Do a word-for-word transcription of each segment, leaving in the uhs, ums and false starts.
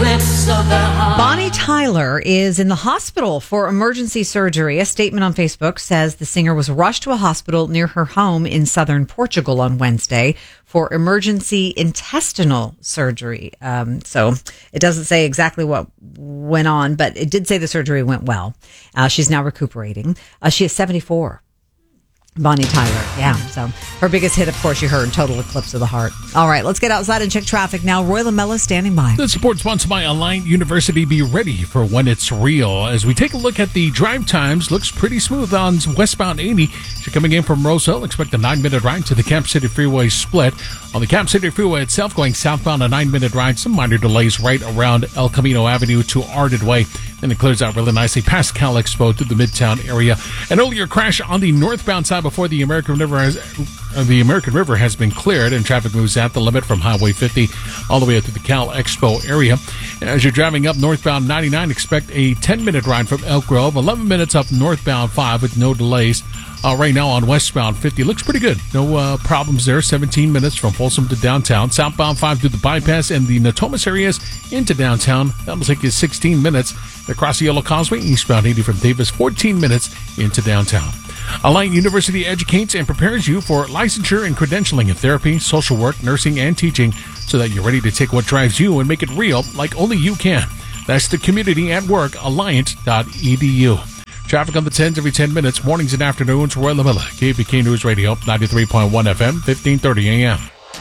eclipse of the heart. Bonnie Tyler is in the hospital for emergency surgery. A statement on Facebook says the singer was rushed to a hospital near her home in southern Portugal on Wednesday for emergency intestinal surgery. Um, so it doesn't say exactly what went on, but it did say the surgery went well. Uh, she's now recuperating. Uh, she is seventy-four. Bonnie Tyler, yeah. So her biggest hit, of course, you heard, Total Eclipse of the Heart. All right, let's get outside and check traffic now. Roy Lamella standing by. The support sponsored by Alliant University. Be ready for when it's real. As we take a look at the drive times, looks pretty smooth on westbound eighty. If you're coming in from Roseville, expect a nine-minute ride to the Cap City Freeway split. On the Cap City Freeway itself, going southbound, a nine-minute ride. Some minor delays right around El Camino Avenue to Ardent Way. Then it clears out really nicely past Cal Expo to the Midtown area. An earlier crash on the northbound side before the American River has uh, the American River has been cleared, and traffic moves at the limit from Highway fifty all the way up to the Cal Expo area. As you're driving up northbound ninety-nine, expect a ten-minute ride from Elk Grove, eleven minutes up northbound five with no delays. Uh, right now on westbound fifty, looks pretty good. No uh, problems there. seventeen minutes from Folsom to downtown. Southbound five through the bypass and the Natomas areas into downtown. That'll take you sixteen minutes. Across the Yellow Causeway, eastbound eighty from Davis, fourteen minutes into downtown. Alliant University educates and prepares you for licensure and credentialing in therapy, social work, nursing, and teaching so that you're ready to take what drives you and make it real like only you can. That's the community at work, alliant dot e d u. Traffic on the tens every ten minutes, mornings and afternoons. Roy Lamella, K B K News Radio, ninety-three point one F M, fifteen thirty A M.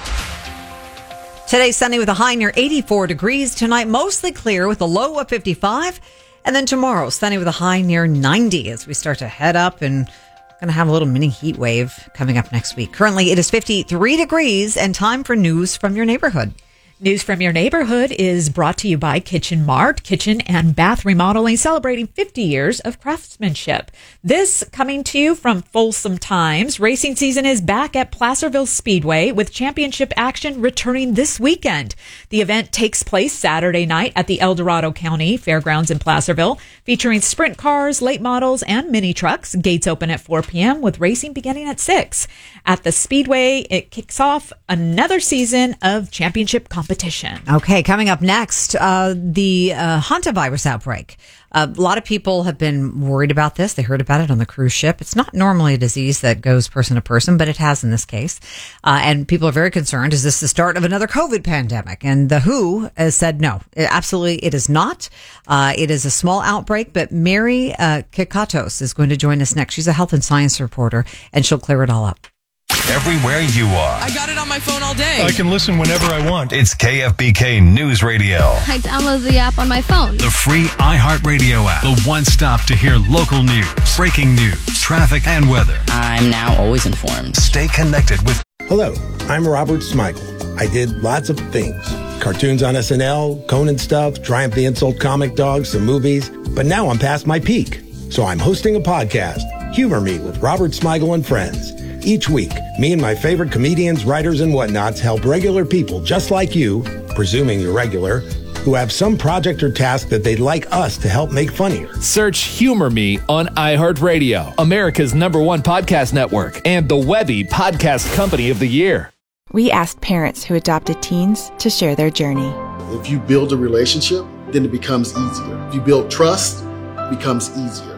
Today, sunny with a high near eighty-four degrees. Tonight, mostly clear with a low of fifty-five. And then tomorrow, sunny with a high near ninety as we start to head up, and going to have a little mini heat wave coming up next week. Currently, it is fifty-three degrees and time for news from your neighborhood. News from your neighborhood is brought to you by Kitchen Mart, kitchen and bath remodeling, celebrating fifty years of craftsmanship. This coming to you from Folsom Times. Racing season is back at Placerville Speedway with championship action returning this weekend. The event takes place Saturday night at the El Dorado County Fairgrounds in Placerville, featuring sprint cars, late models, and mini trucks. Gates open at four p.m. with racing beginning at six. At the Speedway, it kicks off another season of championship competition. Okay, coming up next, uh, the uh, hantavirus outbreak. Uh, a lot of people have been worried about this. They heard about it on the cruise ship. It's not normally a disease that goes person to person, but it has in this case. Uh, and people are very concerned. Is this the start of another COVID pandemic? And the W H O has said no, it, absolutely it is not. Uh, it is a small outbreak, but Mary uh, Kikatos is going to join us next. She's a health and science reporter, and she'll clear it all up. Everywhere you are. I got it on my phone all day. I can listen whenever I want. It's K F B K News Radio. I download the app on my phone. The free iHeartRadio app. The one stop to hear local news, breaking news, traffic, and weather. I'm now always informed. Stay connected with... Hello, I'm Robert Smigel. I did lots of things. Cartoons on S N L, Conan stuff, Triumph the Insult comic dogs, some movies. But now I'm past my peak. So I'm hosting a podcast, Humor Me with Robert Smigel and Friends. Each week, me and my favorite comedians, writers, and whatnots help regular people just like you, presuming you're regular, who have some project or task that they'd like us to help make funnier. Search Humor Me on iHeartRadio, America's number one podcast network, and the Webby Podcast Company of the Year. We asked parents who adopted teens to share their journey. If you build a relationship, then it becomes easier. If you build trust, it becomes easier.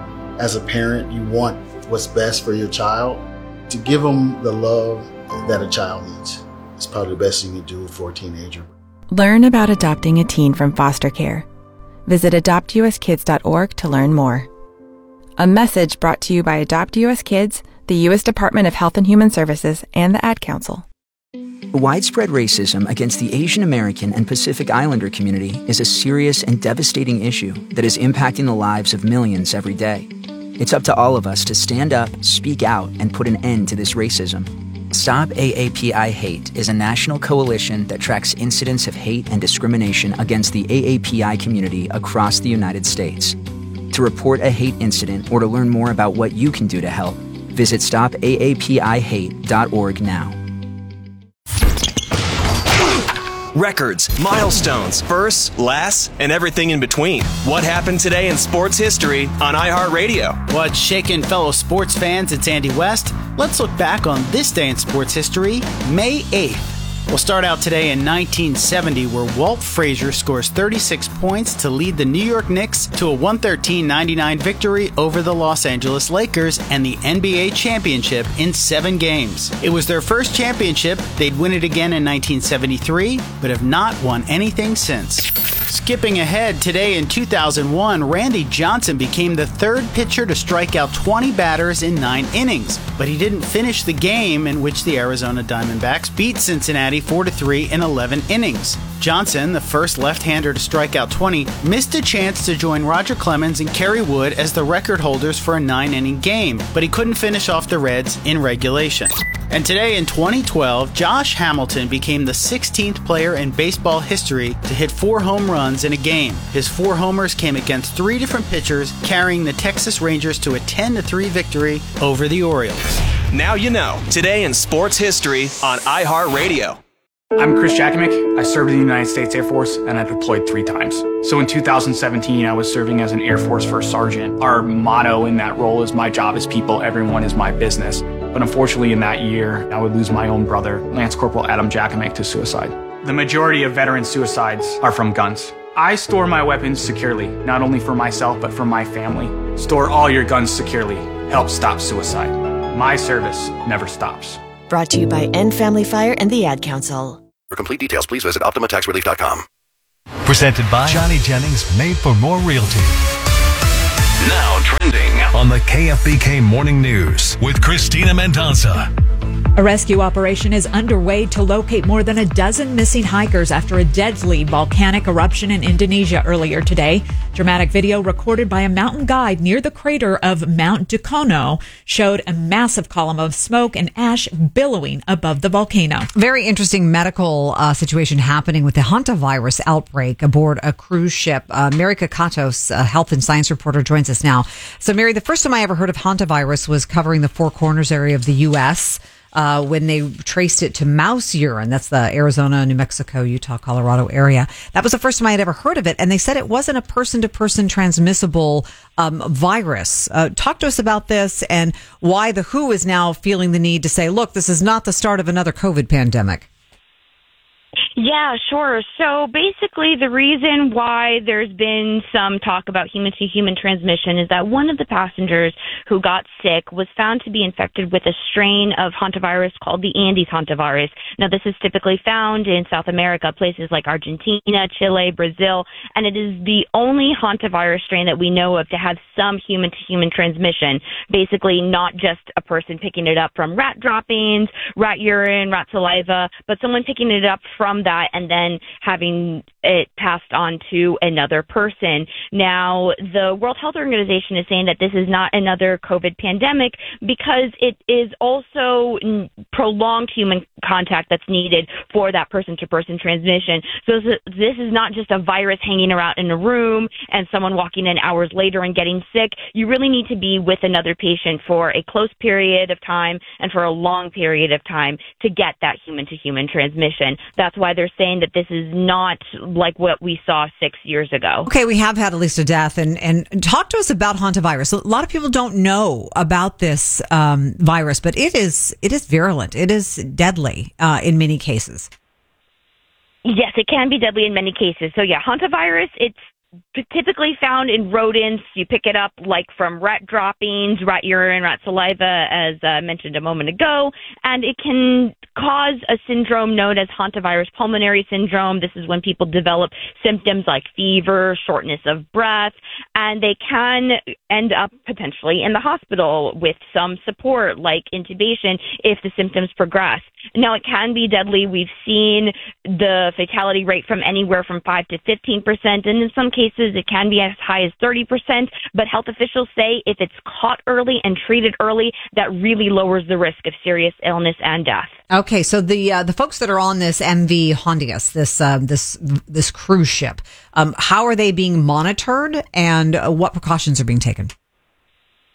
As a parent, you want what's best for your child. To give them the love that a child needs is probably the best you can do for a teenager. Learn about adopting a teen from foster care. Visit adopt u s kids dot org to learn more. A message brought to you by Adopt U S Kids, the U S Department of Health and Human Services, and the Ad Council. Widespread racism against the Asian American and Pacific Islander community is a serious and devastating issue that is impacting the lives of millions every day. It's up to all of us to stand up, speak out, and put an end to this racism. Stop A A P I Hate is a national coalition that tracks incidents of hate and discrimination against the A A P I community across the United States. To report a hate incident or to learn more about what you can do to help, visit stop a a p i hate dot org now. Records, milestones, firsts, lasts, and everything in between. What happened today in sports history on iHeartRadio? What's shaking fellow sports fans in Sandy West? Let's look back on this day in sports history, May eighth. We'll start out today in nineteen seventy, where Walt Frazier scores thirty-six points to lead the New York Knicks to a one thirteen ninety-nine victory over the Los Angeles Lakers and the N B A championship in seven games. It was their first championship. They'd win it again in nineteen seventy-three, but have not won anything since. Skipping ahead, today in two thousand one, Randy Johnson became the third pitcher to strike out twenty batters in nine innings, but he didn't finish the game in which the Arizona Diamondbacks beat Cincinnati four to three in eleven innings. Johnson, the first left-hander to strike out twenty, missed a chance to join Roger Clemens and Kerry Wood as the record holders for a nine-inning game, but he couldn't finish off the Reds in regulation. And today in twenty twelve, Josh Hamilton became the sixteenth player in baseball history to hit four home runs in a game. His four homers came against three different pitchers, carrying the Texas Rangers to a ten to three victory over the Orioles. Now you know, today in sports history on iHeartRadio. I'm Chris Jakovic. I served in the United States Air Force and I deployed three times. So in two thousand seventeen, I was serving as an Air Force First Sergeant. Our motto in that role is "My job is people, everyone is my business." But unfortunately in that year, I would lose my own brother, Lance Corporal Adam Jakovic, to suicide. The majority of veteran suicides are from guns. I store my weapons securely, not only for myself, but for my family. Store all your guns securely. Help stop suicide. My service never stops. Brought to you by End Family Fire and the Ad Council. For complete details, please visit Optima Tax Relief dot com. Presented by Johnny Jennings, Made for More Realty. Now trending on the K F B K Morning News with Christina Mendoza. A rescue operation is underway to locate more than a dozen missing hikers after a deadly volcanic eruption in Indonesia earlier today. Dramatic video recorded by a mountain guide near the crater of Mount Dukono showed a massive column of smoke and ash billowing above the volcano. Very interesting medical uh, situation happening with the hantavirus outbreak aboard a cruise ship. Uh, Mary Kakatos, a health and science reporter, joins us now. So, Mary, the first time I ever heard of hantavirus was covering the Four Corners area of the U S Uh, when they traced it to mouse urine. That's the Arizona, New Mexico, Utah, Colorado area. That was the first time I had ever heard of it. And they said it wasn't a person-to-person transmissible um, virus. Uh, talk to us about this and why the W H O is now feeling the need to say, look, this is not the start of another COVID pandemic. Yeah, sure. So basically the reason why there's been some talk about human-to-human transmission is that one of the passengers who got sick was found to be infected with a strain of hantavirus called the Andes hantavirus. Now, this is typically found in South America, places like Argentina, Chile, Brazil, and it is the only hantavirus strain that we know of to have some human-to-human transmission. Basically, not just a person picking it up from rat droppings, rat urine, rat saliva, but someone picking it up from that and then having it passed on to another person. Now, the World Health Organization is saying that this is not another COVID pandemic because it is also prolonged human contact that's needed for that person-to-person transmission. So this is not just a virus hanging around in a room and someone walking in hours later and getting sick. You really need to be with another patient for a close period of time and for a long period of time to get that human-to-human transmission. That's why they're saying that this is not like what we saw six years ago. Okay, we have had at least a death. And, and talk to us about hantavirus. A lot of people don't know about this um, virus, but it is it is virulent. It is deadly uh, in many cases. Yes, it can be deadly in many cases. So yeah, hantavirus, it's typically found in rodents. You pick it up like from rat droppings, rat urine, rat saliva, as uh, mentioned a moment ago, and it can cause a syndrome known as hantavirus pulmonary syndrome. This is when people develop symptoms like fever, shortness of breath, and they can end up potentially in the hospital with some support like intubation if the symptoms progress. Now, it can be deadly. We've seen the fatality rate from anywhere from five to fifteen percent, and in some cases it can be as high as thirty percent, but health officials say if it's caught early and treated early, that really lowers the risk of serious illness and death. Okay, so the uh, the folks that are on this M V Hondius, this uh, this this cruise ship, um, how are they being monitored, and uh, what precautions are being taken?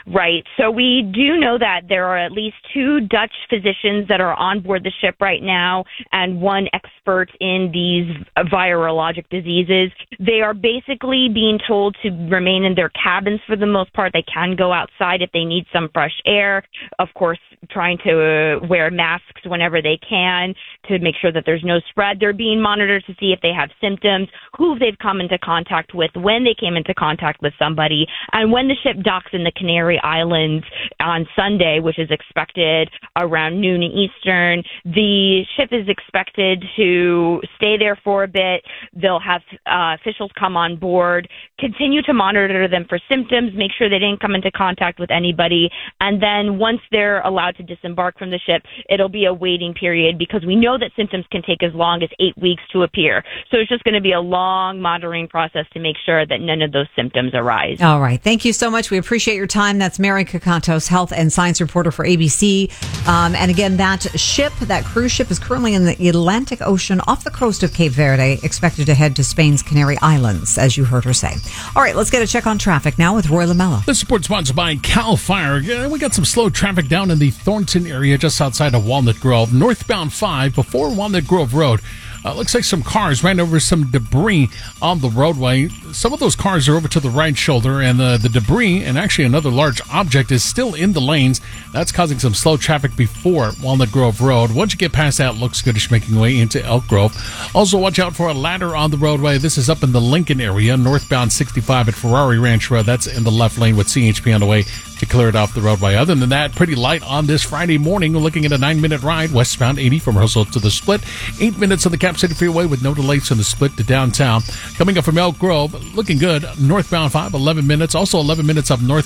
Right. So we do know that there are at least two Dutch physicians that are on board the ship right now and one expert in these virologic diseases. They are basically being told to remain in their cabins for the most part. They can go outside if they need some fresh air. Of course, trying to uh, wear masks whenever they can to make sure that there's no spread. They're being monitored to see if they have symptoms, who they've come into contact with, when they came into contact with somebody, and when the ship docks in the Canary Islands on Sunday, which is expected around noon Eastern. The ship is expected to stay there for a bit. They'll have uh, officials come on board, continue to monitor them for symptoms, make sure they didn't come into contact with anybody, and then once they're allowed to disembark from the ship, it'll be a waiting period because we know that symptoms can take as long as eight weeks to appear. So it's just going to be a long monitoring process to make sure that none of those symptoms arise. All right. Thank you so much. We appreciate your time. That's Mary Kakantos, health and science reporter for A B C. Um, and again, that ship, that cruise ship is currently in the Atlantic Ocean off the coast of Cape Verde, expected to head to Spain's Canary Islands, as you heard her say. All right, let's get a check on traffic now with Roy Lamello. This report sponsored by Cal Fire. Yeah, we got some slow traffic down in the Thornton area just outside of Walnut Grove. Northbound five before Walnut Grove Road. Uh, looks like some cars ran over some debris on the roadway. Some of those cars are over to the right shoulder, and the, the debris and actually another large object is still in the lanes. That's causing some slow traffic before Walnut Grove Road. Once you get past that, looks good as you're making your way into Elk Grove. Also, watch out for a ladder on the roadway. This is up in the Lincoln area, northbound sixty-five at Ferrari Ranch Road. That's in the left lane with C H P on the way to clear it off the roadway. Other than that, pretty light on this Friday morning. We're looking at a nine-minute ride westbound eighty from Russell to the Split. Eight minutes on the Cap City Freeway with no delays from the Split to downtown. Coming up from Elk Grove, looking good. Northbound five, eleven minutes. Also eleven minutes up north.